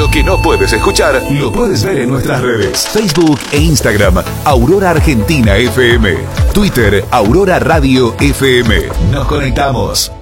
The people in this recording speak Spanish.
Lo que no puedes escuchar, lo puedes ver en nuestras redes. Facebook e Instagram, Aurora Argentina FM. Twitter, Aurora Radio FM. Nos conectamos.